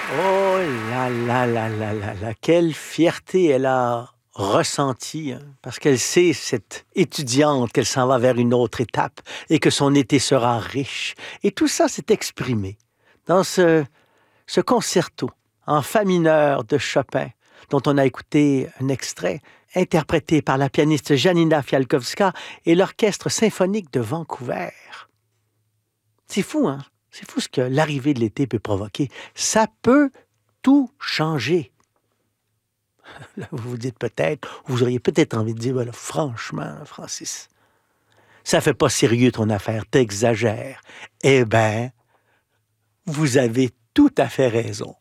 Oh là là là là là là, quelle fierté elle a ressentie, hein, parce qu'elle sait, cette étudiante, qu'elle s'en va vers une autre étape et que son été sera riche. Et tout ça s'est exprimé dans ce concerto en fa mineur de Chopin, dont on a écouté un extrait, interprété par la pianiste Janina Fialkowska et l'Orchestre symphonique de Vancouver. C'est fou, hein? C'est fou ce que l'arrivée de l'été peut provoquer. Ça peut tout changer. Là, vous vous dites peut-être, vous auriez peut-être envie de dire, voilà, franchement, Francis, ça fait pas sérieux ton affaire, t'exagères. Eh ben, vous avez tout à fait raison.